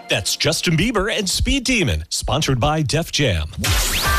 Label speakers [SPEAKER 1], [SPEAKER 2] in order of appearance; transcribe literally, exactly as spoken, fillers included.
[SPEAKER 1] That's Justin Bieber and Speed Demon, sponsored by Def Jam.